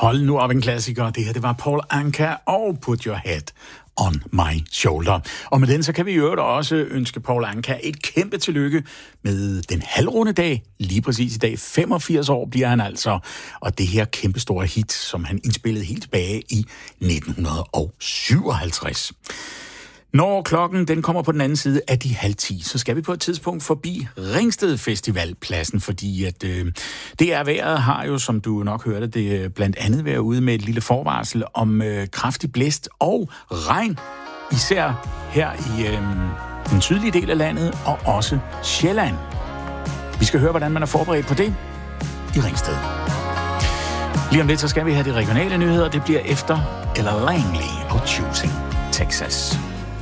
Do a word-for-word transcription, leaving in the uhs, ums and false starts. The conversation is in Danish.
Hold nu op en klassiker. Det her, det var Paul Anka og Put Your Head on My Shoulder. Og med den, så kan vi jo også ønske Paul Anka et kæmpe tillykke med den halvrunde dag. Lige præcis i dag, femogfirs år bliver han altså. Og det her kæmpe store hit, som han indspillede helt tilbage i nitten syvoghalvtreds. Når klokken den kommer på den anden side af de halv ti, så skal vi på et tidspunkt forbi Ringsted Festivalpladsen, fordi at øh, D R Vejret har jo, som du nok hørte, det blandt andet været ude med et lille forvarsel om øh, kraftig blæst og regn, især her i øh, den sydlige del af landet og også Sjælland. Vi skal høre, hvordan man er forberedt på det i Ringsted. Lige om lidt, så skal vi have de regionale nyheder. Det bliver efter Ella Langley og Choosing Texas.